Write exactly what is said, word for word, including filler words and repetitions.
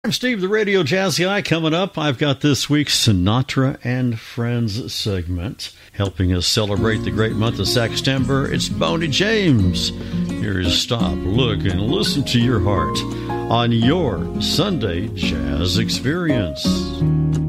I'm Steve, the Radio Jazz Guy. Coming up, I've got this week's Sinatra and Friends segment. Helping us celebrate the great month of Sextember, it's Boney James. Here's Stop, Look, and Listen to Your Heart on your Sunday Jazz Experience.